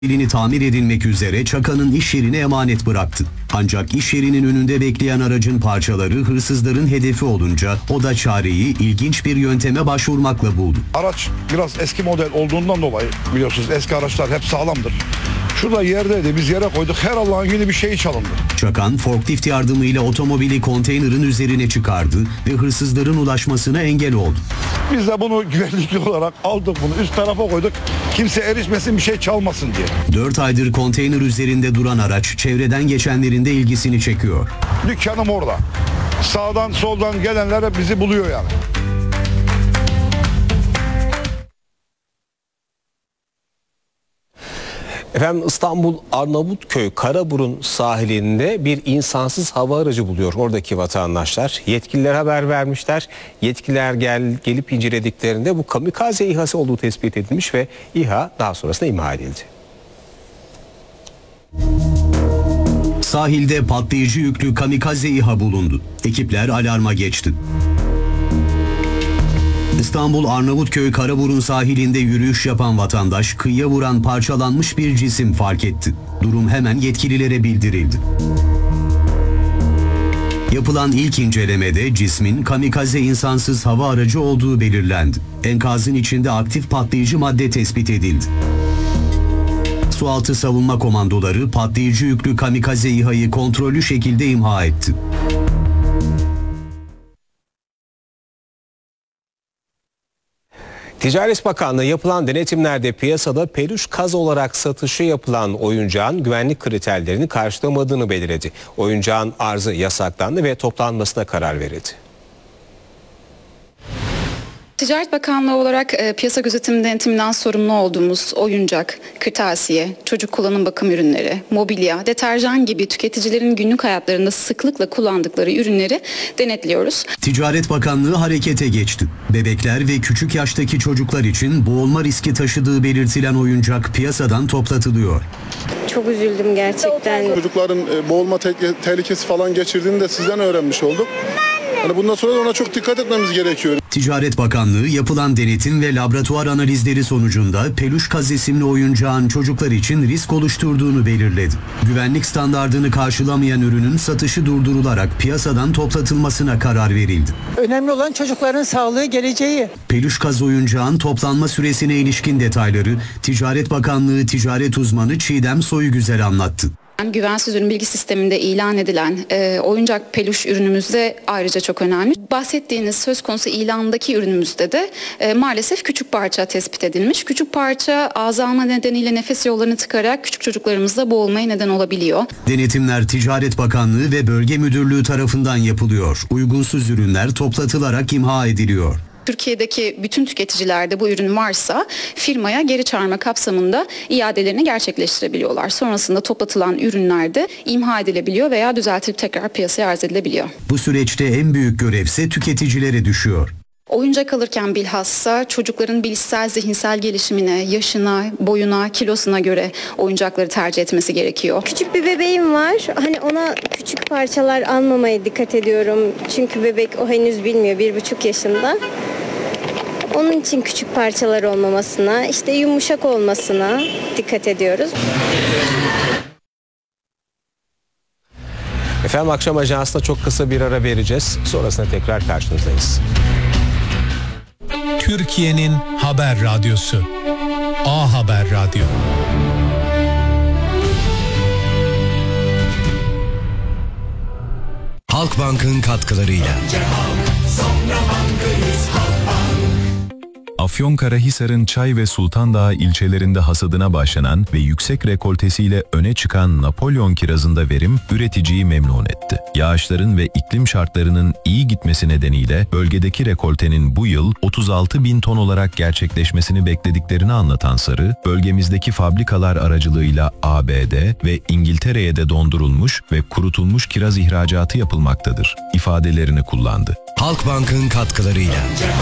Otomobilini tamir edilmek üzere Çakan'ın iş yerine emanet bıraktı. Ancak iş yerinin önünde bekleyen aracın parçaları hırsızların hedefi olunca o da çareyi ilginç bir yönteme başvurmakla buldu. Araç biraz eski model olduğundan dolayı biliyorsunuz eski araçlar hep sağlamdır. Şurada yerdeydi, biz yere koyduk, her Allah'ın günü bir şey çalındı. Çakan forklift yardımıyla otomobili konteynerin üzerine çıkardı ve hırsızların ulaşmasına engel oldu. Biz de bunu güvenlikli olarak aldık, bunu üst tarafa koyduk. Kimse erişmesin, bir şey çalmasın diye. 4 aydır konteyner üzerinde duran araç çevreden geçenlerin de ilgisini çekiyor. Dükkanım orada. Sağdan soldan gelenler hep bizi buluyor yani. Efendim, İstanbul Arnavutköy Karaburun sahilinde bir insansız hava aracı buluyor oradaki vatandaşlar. Yetkililere haber vermişler. Yetkililer gelip incelediklerinde bu kamikaze İHA'sı olduğu tespit edilmiş ve İHA daha sonrasında imha edildi. Sahilde patlayıcı yüklü kamikaze İHA bulundu. Ekipler alarma geçti. İstanbul Arnavutköy Karaburun sahilinde yürüyüş yapan vatandaş kıyıya vuran parçalanmış bir cisim fark etti. Durum hemen yetkililere bildirildi. Yapılan ilk incelemede cismin kamikaze insansız hava aracı olduğu belirlendi. Enkazın içinde aktif patlayıcı madde tespit edildi. Sualtı Savunma Komandoları patlayıcı yüklü kamikaze İHA'yı kontrollü şekilde imha etti. Ticaret Bakanlığı yapılan denetimlerde piyasada peluş kaz olarak satışı yapılan oyuncağın güvenlik kriterlerini karşılamadığını belirledi. Oyuncağın arzı yasaklandı ve toplanmasına karar verildi. Ticaret Bakanlığı olarak piyasa gözetim denetiminden sorumlu olduğumuz oyuncak, kırtasiye, çocuk kullanım bakım ürünleri, mobilya, deterjan gibi tüketicilerin günlük hayatlarında sıklıkla kullandıkları ürünleri denetliyoruz. Ticaret Bakanlığı harekete geçti. Bebekler ve küçük yaştaki çocuklar için boğulma riski taşıdığı belirtilen oyuncak piyasadan toplatılıyor. Çok üzüldüm gerçekten. Çocukların boğulma tehlikesi falan geçirdiğini de sizden öğrenmiş olduk. Yani bundan sonra da ona çok dikkat etmemiz gerekiyor. Ticaret Bakanlığı yapılan denetim ve laboratuvar analizleri sonucunda peluş kaz isimli oyuncağın çocuklar için risk oluşturduğunu belirledi. Güvenlik standardını karşılamayan ürünün satışı durdurularak piyasadan toplatılmasına karar verildi. Önemli olan çocukların sağlığı, geleceği. Peluş kaz oyuncağın toplanma süresine ilişkin detayları Ticaret Bakanlığı ticaret uzmanı Çiğdem Soygüzel anlattı. Güvensiz ürün bilgi sisteminde ilan edilen oyuncak peluş ürünümüzde ayrıca çok önemli. Bahsettiğiniz söz konusu ilandaki ürünümüzde de maalesef küçük parça tespit edilmiş. Küçük parça azalma nedeniyle nefes yollarını tıkarak küçük çocuklarımızda boğulmaya neden olabiliyor. Denetimler Ticaret Bakanlığı ve Bölge Müdürlüğü tarafından yapılıyor. Uygunsuz ürünler toplatılarak imha ediliyor. Türkiye'deki bütün tüketicilerde bu ürün varsa firmaya geri çağırma kapsamında iadelerini gerçekleştirebiliyorlar. Sonrasında toplatılan ürünler de imha edilebiliyor veya düzeltilip tekrar piyasaya arz edilebiliyor. Bu süreçte en büyük görevse tüketicilere düşüyor. Oyuncak alırken bilhassa çocukların bilişsel, zihinsel gelişimine, yaşına, boyuna, kilosuna göre oyuncakları tercih etmesi gerekiyor. Küçük bir bebeğim var. Hani ona küçük parçalar almamaya dikkat ediyorum. Çünkü bebek o henüz bilmiyor, 1,5 yaşında. Onun için küçük parçalar olmamasına, işte yumuşak olmasına dikkat ediyoruz. Efendim, akşam ajansında çok kısa bir ara vereceğiz. Sonrasında tekrar karşınızdayız. Türkiye'nin haber radyosu. A Haber Radyo. Halkbank'ın katkılarıyla. Afyonkarahisar'ın Çay ve Sultandağ ilçelerinde hasadına başlanan ve yüksek rekoltesiyle öne çıkan Napolyon kirazında verim üreticiyi memnun etti. Yağışların ve iklim şartlarının iyi gitmesi nedeniyle bölgedeki rekoltenin bu yıl 36 bin ton olarak gerçekleşmesini beklediklerini anlatan Sarı, bölgemizdeki fabrikalar aracılığıyla ABD ve İngiltere'ye de dondurulmuş ve kurutulmuş kiraz ihracatı yapılmaktadır ifadelerini kullandı. Halkbank'ın katkılarıyla.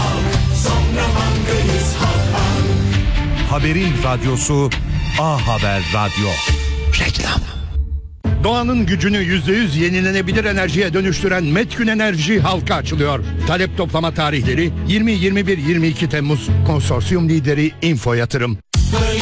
Haberin radyosu A Haber Radyo. Reklam. Doğanın gücünü %100 yenilenebilir enerjiye dönüştüren Metkün Enerji halka açılıyor. Talep toplama tarihleri 20, 21, 22 Temmuz. Konsorsiyum lideri Info Yatırım.